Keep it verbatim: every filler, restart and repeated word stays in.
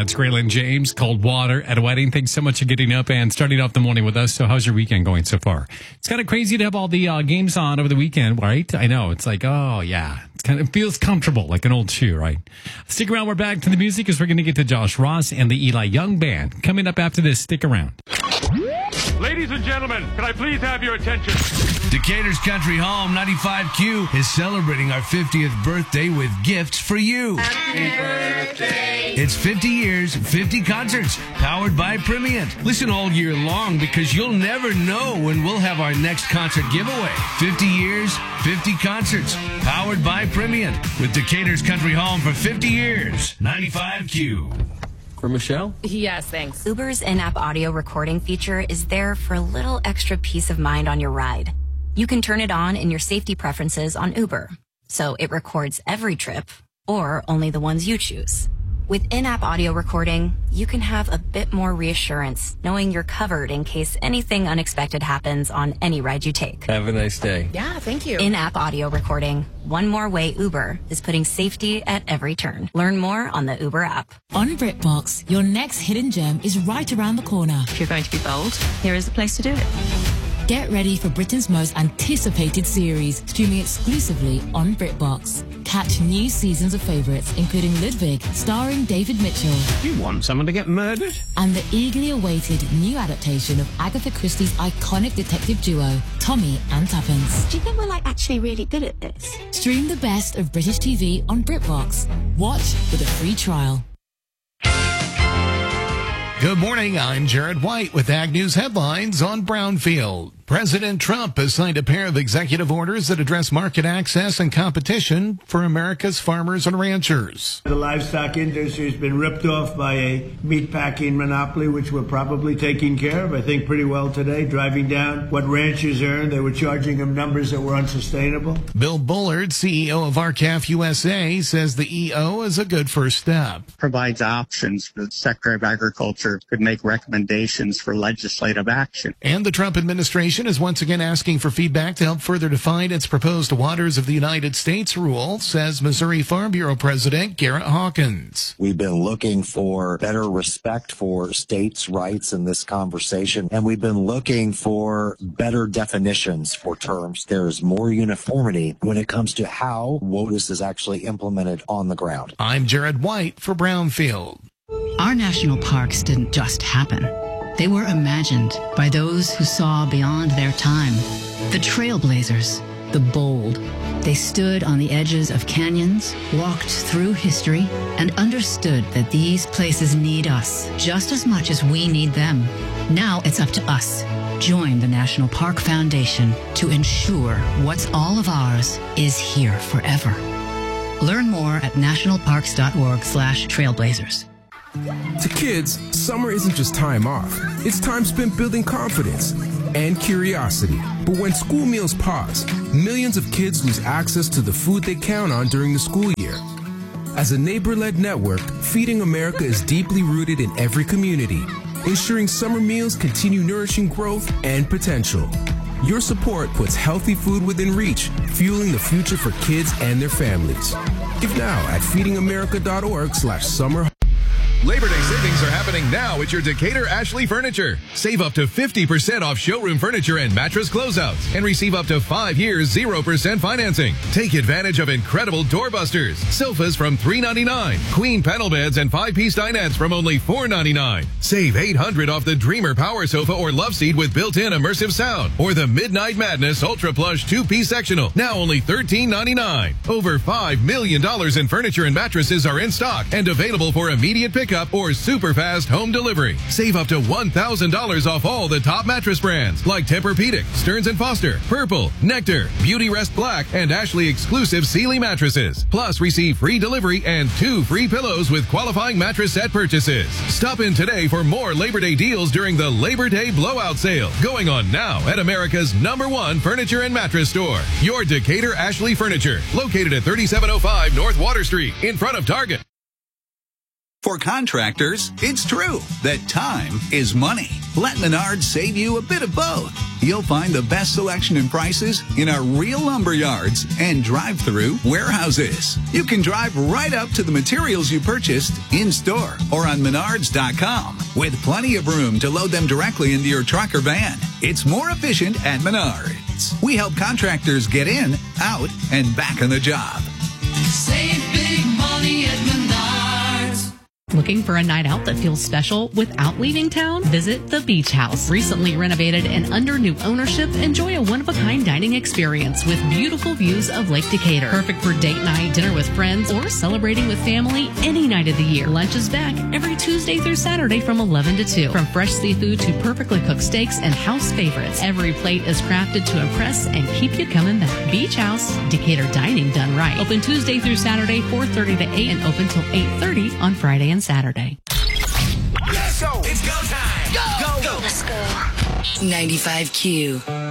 That's Graylin James, Cold Water at a Wedding. Thanks so much for getting up and starting off the morning with us. So how's your weekend going so far? It's kind of crazy to have all the uh, games on over the weekend, right? I know. It's like, oh, yeah. It's kind of, it feels comfortable, like an old shoe, right? Stick around. We're back to the music as we're going to get to Josh Ross and the Eli Young Band. Coming up after this, stick around. Ladies and gentlemen, can I please have your attention? Decatur's Country Home ninety-five Q is celebrating our fiftieth birthday with gifts for you. Happy birthday! It's fifty years, fifty concerts, powered by Primient. Listen all year long because you'll never know when we'll have our next concert giveaway. fifty years, fifty concerts, powered by Primient. With Decatur's Country Home for fifty years. ninety-five Q. For Michelle? Yes, thanks. Uber's in-app audio recording feature is there for a little extra peace of mind on your ride. You can turn it on in your safety preferences on Uber, so it records every trip, or only the ones you choose. With in-app audio recording, you can have a bit more reassurance, knowing you're covered in case anything unexpected happens on any ride you take. Have a nice day. Yeah, thank you. In-app audio recording. One more way Uber is putting safety at every turn. Learn more on the Uber app. On BritBox, your next hidden gem is right around the corner. If you're going to be bold, here is the place to do it. Get ready for Britain's most anticipated series, streaming exclusively on BritBox. Catch new seasons of favourites, including Ludwig, starring David Mitchell. You want someone to get murdered? And the eagerly awaited new adaptation of Agatha Christie's iconic detective duo, Tommy and Tuppence. Do you think we're like actually really good at this? Stream the best of British T V on BritBox. Watch with a free trial. Good morning, I'm Jared White with Ag News headlines on Brownfield. President Trump has signed a pair of executive orders that address market access and competition for America's farmers and ranchers. The livestock industry has been ripped off by a meatpacking monopoly, which we're probably taking care of, I think, pretty well today. Driving down what ranchers earn, they were charging them numbers that were unsustainable. Bill Bullard, C E O of R C A F U S A, says the E O is a good first step. Provides options for the Secretary of Agriculture could make recommendations for legislative action. And the Trump administration is once again asking for feedback to help further define its proposed Waters of the United States rule, says Missouri Farm Bureau President Garrett Hawkins. We've been looking for better respect for states' rights in this conversation, and we've been looking for better definitions for terms. There's more uniformity when it comes to how WOTUS is actually implemented on the ground. I'm Jared White for Brownfield. Our national parks didn't just happen. They were imagined by those who saw beyond their time. The trailblazers, the bold. They stood on the edges of canyons, walked through history, and understood that these places need us just as much as we need them. Now it's up to us. Join the National Park Foundation to ensure what's all of ours is here forever. Learn more at nationalparks.org slash trailblazers. To kids, summer isn't just time off. It's time spent building confidence and curiosity. But when school meals pause, millions of kids lose access to the food they count on during the school year. As a neighbor-led network, Feeding America is deeply rooted in every community, ensuring summer meals continue nourishing growth and potential. Your support puts healthy food within reach, fueling the future for kids and their families. Give now at feedingamerica.org slash summer. Labor Day savings are happening now at your Decatur Ashley Furniture. Save up to fifty percent off showroom furniture and mattress closeouts and receive up to five years zero percent financing. Take advantage of incredible doorbusters, sofas from three ninety-nine, queen panel beds and five-piece dinettes from only four ninety-nine. Save eight hundred dollars off the Dreamer Power Sofa or Love Seat with built-in immersive sound, or the Midnight Madness Ultra Plush two-piece sectional, now only thirteen ninety-nine. Over five million dollars in furniture and mattresses are in stock and available for immediate pickup or super fast home delivery. Save up to one thousand dollars off all the top mattress brands like Tempur-Pedic, Stearns and Foster, Purple, Nectar, Beauty Rest Black, and Ashley exclusive Sealy mattresses. Plus, receive free delivery and two free pillows with qualifying mattress set purchases. Stop in today for more Labor Day deals during the Labor Day blowout sale going on now at America's number one furniture and mattress store. Your Decatur Ashley Furniture, located at thirty-seven oh five North Water Street in front of Target. For contractors, it's true that time is money. Let Menards save you a bit of both. You'll find the best selection and prices in our real lumber yards and drive-through warehouses. You can drive right up to the materials you purchased in-store or on menards dot com with plenty of room to load them directly into your truck or van. It's more efficient at Menards. We help contractors get in, out, and back on the job. Save big money at Menards. Looking for a night out that feels special without leaving town? Visit the Beach House. Recently renovated and under new ownership, enjoy a one-of-a-kind dining experience with beautiful views of Lake Decatur. Perfect for date night, dinner with friends, or celebrating with family any night of the year. Lunch is back every Tuesday through Saturday from eleven to two. From fresh seafood to perfectly cooked steaks and house favorites, every plate is crafted to impress and keep you coming back. Beach House, Decatur dining done right. Open Tuesday through Saturday, four thirty to eight, and open till eight thirty on Friday and Saturday. Let's go. It's go time. Go. Go. Go. Let's go. ninety-five Q.